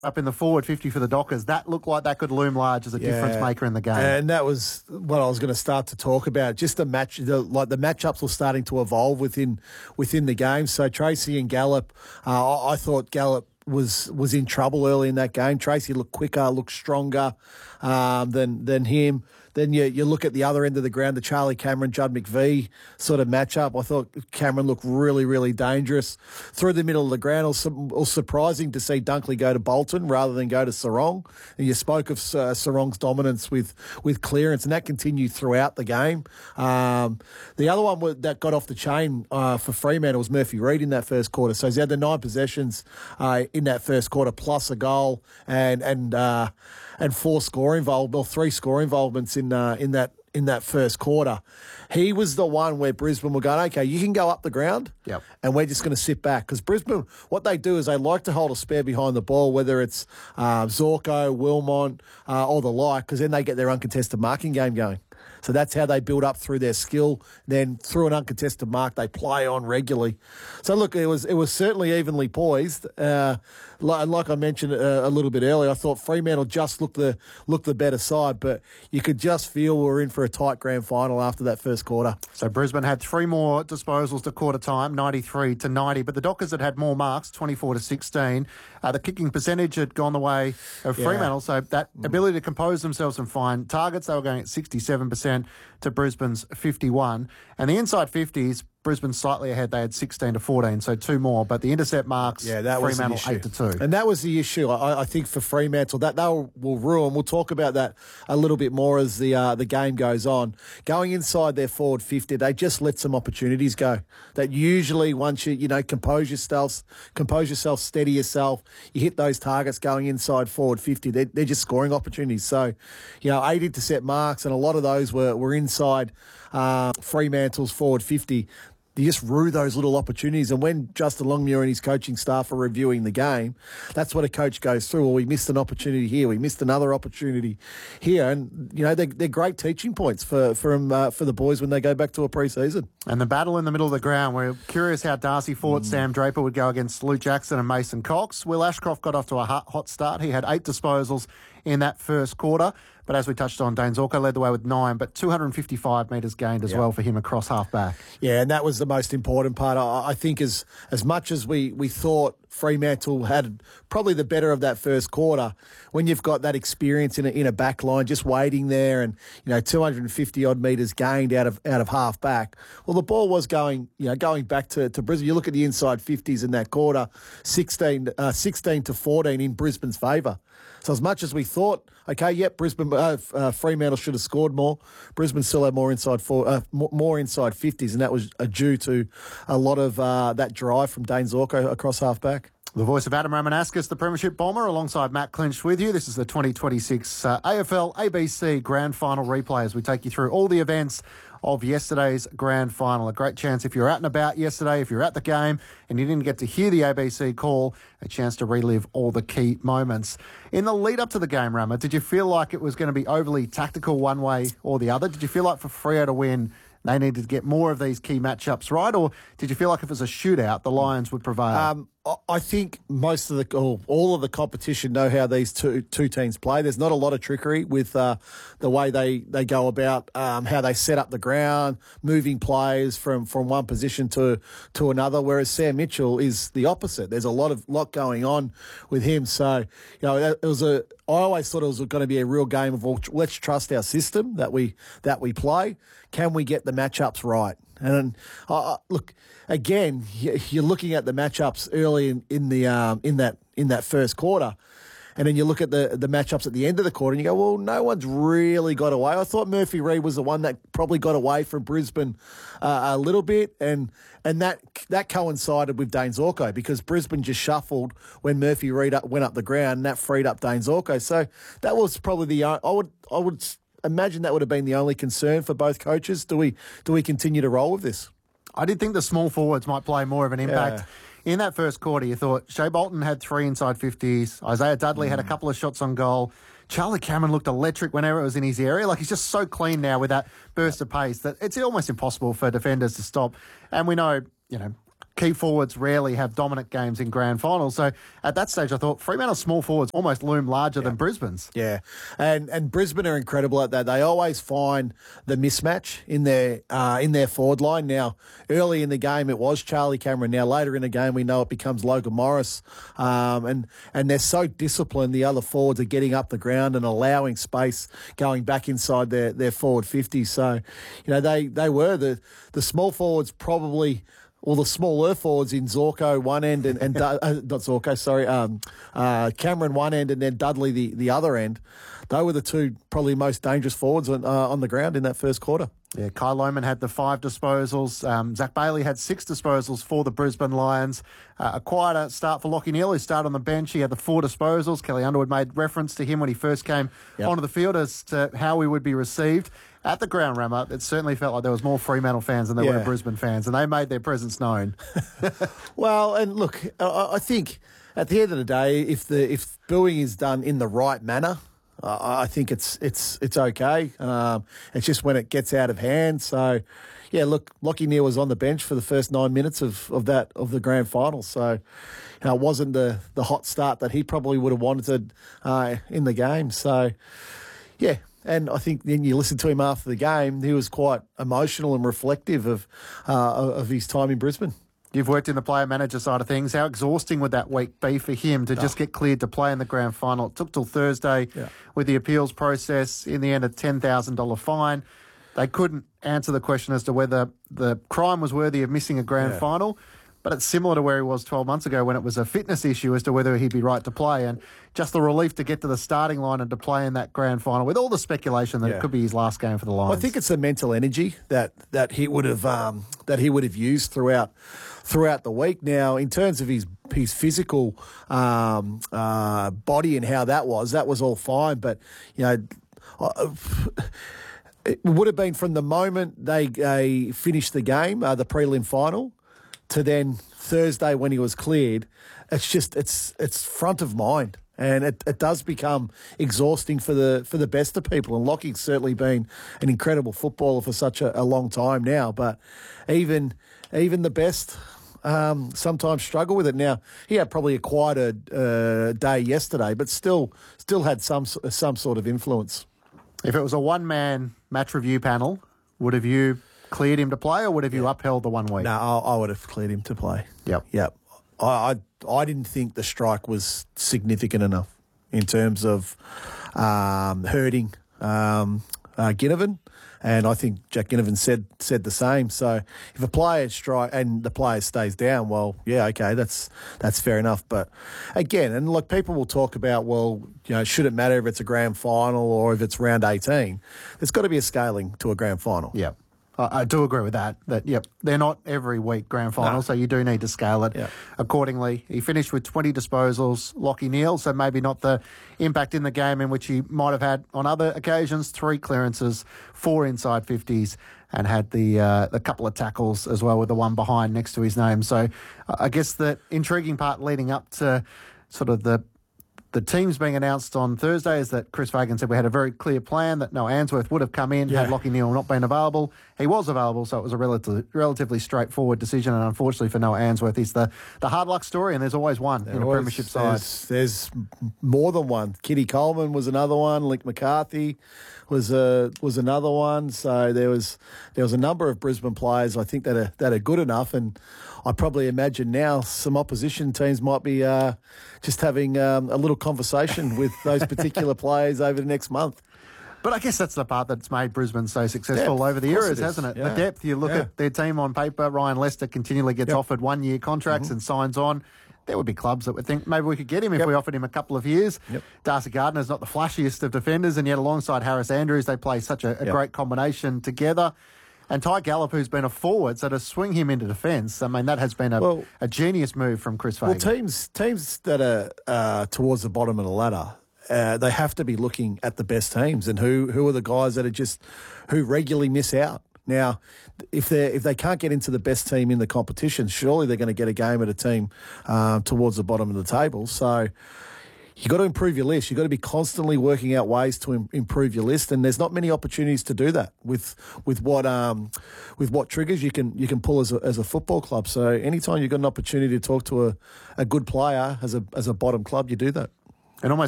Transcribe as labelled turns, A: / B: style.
A: up in the forward 50 for the Dockers, that looked like that could loom large as a difference maker in the game.
B: And that was what I was going to start to talk about. Just the matchups were starting to evolve within the game. So Tracy and Gallup, I thought Gallup was in trouble early in that game. Tracy looked quicker, looked stronger than him. Then you look at the other end of the ground, the Charlie Cameron, Judd McVie sort of matchup. I thought Cameron looked really, really dangerous. Through the middle of the ground, it was surprising to see Dunkley go to Bolton rather than go to Sarong. And you spoke of Sarong's dominance with clearance, and that continued throughout the game. The other one that got off the chain for Fremantle was Murphy Reid in that first quarter. So he had the 9 possessions in that first quarter, plus a goal and 4 score involved, or 3 score involvements in that first quarter. He was the one where Brisbane were going, okay, you can go up the ground, and we're just going to sit back. Because Brisbane, what they do is they like to hold a spare behind the ball, whether it's Zorko, Wilmont, or the like, because then they get their uncontested marking game going. So that's how they build up through their skill. Then through an uncontested mark, they play on regularly. So look, it was certainly evenly poised. Like I mentioned a little bit earlier, I thought Fremantle just looked the better side, but you could just feel we were in for a tight grand final after that first quarter.
A: So Brisbane had 3 more disposals to quarter time, 93-90, but the Dockers had more marks, 24-16. The kicking percentage had gone the way of Fremantle, so that ability to compose themselves and find targets, they were going at 67% to Brisbane's 51. And the inside 50s, Brisbane slightly ahead. They had 16-14, so 2 more. But the intercept marks, Fremantle 8-2.
B: And that was the issue, I think, for Fremantle. That they will ruin. We'll talk about that a little bit more as the game goes on. Going inside their forward 50, they just let some opportunities go. That usually once you compose yourself, steady yourself, you hit those targets going inside forward 50. They're just scoring opportunities. So, 8 intercept marks, and a lot of those were inside Fremantle's forward 50. You just rue those little opportunities. And when Justin Longmuir and his coaching staff are reviewing the game, that's what a coach goes through. Well, we missed an opportunity here. We missed another opportunity here. And, they're great teaching points for the boys when they go back to a pre-season.
A: And the battle in the middle of the ground, we're curious how Darcy thought Sam Draper would go against Luke Jackson and Mason Cox. Will Ashcroft got off to a hot start. He had 8 disposals in that first quarter. But as we touched on, Dane Zorko led the way with 9, but 255 metres gained as well for him across half-back.
B: Yeah, and that was the most important part. I think as much as we thought Fremantle had probably the better of that first quarter, when you've got that experience in a back line, just waiting there and, 250-odd metres gained out of half-back, well, the ball was going back to Brisbane. You look at the inside 50s in that quarter, 16-14 in Brisbane's favour. So as much as we thought, Fremantle should have scored more, Brisbane still had more inside 50s, and that was due to a lot of that drive from Dane Zorko across half-back.
A: The voice of Adam Romanascus, the Premiership Bomber, alongside Matt Clinch with you. This is the 2026 AFL ABC Grand Final replay as we take you through all the events of yesterday's Grand Final. A great chance if you're out and about yesterday, if you're at the game and you didn't get to hear the ABC call, a chance to relive all the key moments. In the lead up to the game, Rama, did you feel like it was going to be overly tactical one way or the other? Did you feel like for Freo to win, they needed to get more of these key matchups right? Or did you feel like if it was a shootout, the Lions would prevail?
B: I think all of the competition know how these two teams play. There's not a lot of trickery with the way they go about how they set up the ground, moving players from one position to another, whereas Sam Mitchell is the opposite. There's a lot going on with him. So, I always thought it was going to be a real game of, well, let's trust our system that we play. Can we get the matchups right? And look, again, you're looking at the matchups early in that first quarter, and then you look at the matchups at the end of the quarter, and you go, well, no one's really got away. I thought Murphy Reid was the one that probably got away from Brisbane a little bit, and that coincided with Dane Zorko because Brisbane just shuffled when Murphy Reid went up the ground, and that freed up Dane Zorko. So that was probably I would imagine that would have been the only concern for both coaches. Do we continue to roll with this?
A: I did think the small forwards might play more of an impact. In that first quarter, you thought Shea Bolton had 3 inside 50s. Isaiah Dudley had a couple of shots on goal. Charlie Cameron looked electric whenever it was in his area. Like, he's just so clean now with that burst of pace that it's almost impossible for defenders to stop. And we know, key forwards rarely have dominant games in grand finals. So at that stage, I thought Fremantle's small forwards almost loom larger than Brisbane's.
B: Yeah, and Brisbane are incredible at that. They always find the mismatch in their forward line. Now, early in the game, it was Charlie Cameron. Now, later in the game, we know it becomes Logan Morris. And they're so disciplined, the other forwards are getting up the ground and allowing space going back inside their forward 50. So, they were the small forwards probably... Well, the smaller forwards in Zorko one end and not Zorko, sorry, Cameron one end and then Dudley the other end. They were the two probably most dangerous forwards on the ground in that first quarter.
A: Yeah, Kai Lohmann had the 5 disposals. Zach Bailey had 6 disposals for the Brisbane Lions. A quieter start for Lachie Neale, who started on the bench. He had the 4 disposals. Kelly Underwood made reference to him when he first came onto the field as to how he would be received. At the ground, Rammer, it certainly felt like there was more Fremantle fans than there were Brisbane fans, and they made their presence known.
B: Well, and look, I think at the end of the day, if booing is done in the right manner, I think it's okay. It's just when it gets out of hand. So, yeah, look, Lachie Neale was on the bench for the first 9 minutes of the grand final. So, it wasn't the hot start that he probably would have wanted in the game. So, yeah. And I think then you listen to him after the game, he was quite emotional and reflective of his time in Brisbane.
A: You've worked in the player-manager side of things. How exhausting would that week be for him to just get cleared to play in the grand final? It took till Thursday with the appeals process. In the end, a $10,000 fine. They couldn't answer the question as to whether the crime was worthy of missing a grand final. But it's similar to where he was 12 months ago when it was a fitness issue as to whether he'd be right to play. And just the relief to get to the starting line and to play in that grand final with all the speculation that it could be his last game for the Lions.
B: Well, I think it's the mental energy that he would have used throughout the week. Now, in terms of his physical body and how that was all fine. But, it would have been from the moment they finished the game, the prelim final, to then Thursday when he was cleared. It's front of mind. And it does become exhausting for the best of people. And Lockie's certainly been an incredible footballer for such a long time now. But even the best sometimes struggle with it. Now, he had probably a quieter day yesterday, but still had some sort of influence.
A: If it was a one-man match review panel, would have you cleared him to play, or would have you upheld the 1 week?
B: No, I would have cleared him to play.
A: Yep.
B: I didn't think the strike was significant enough in terms of hurting Ginnivan, and I think Jack Ginnivan said the same. So if a player strike and the player stays down, well, yeah, okay, that's fair enough. But again, and look, people will talk about, well, should it matter if it's a grand final or if it's round 18? There's got to be a scaling to a grand final.
A: Yeah. I do agree with that. They're not every week grand finals, so you do need to scale it accordingly. He finished with 20 disposals, Lachie Neale, so maybe not the impact in the game in which he might have had on other occasions. 3 clearances, 4 inside 50s, and had the couple of tackles as well with the one behind next to his name. So I guess the intriguing part leading up to sort of the teams being announced on Thursday is that Chris Fagan said we had a very clear plan that Noah Answorth would have come in had Lachie Neale not been available. He was available, so it was a relatively straightforward decision. And unfortunately for Noah Answorth, he's the hard luck story, and there's always one in a premiership side.
B: There's more than one. Kitty Coleman was another one. Link McCarthy was another one. So there was a number of Brisbane players I think that are good enough, and I probably imagine now some opposition teams might be just having a little conversation with those particular players over the next month.
A: But I guess that's the part that's made Brisbane so successful over the eras, hasn't it? Yeah. The depth. You look at their team on paper, Ryan Lester continually gets offered 1-year contracts and signs on. There would be clubs that would think maybe we could get him if we offered him a couple of years. Darcy Gardner's not the flashiest of defenders, and yet alongside Harris Andrews, they play such a great combination together. And Ty Gallup, who's been a forward, so to swing him into defence, I mean, that has been a genius move from Chris Fagan.
B: Well, teams that are towards the bottom of the ladder, they have to be looking at the best teams and who are the guys that are who regularly miss out. Now, if they can't get into the best team in the competition, surely they're going to get a game at a team towards the bottom of the table. So, you got to improve your list. You've got to be constantly working out ways to improve your list, and there's not many opportunities to do that with what triggers you can pull as a football club. So anytime you've got an opportunity to talk to a good player as a bottom club, you do that.
A: And almost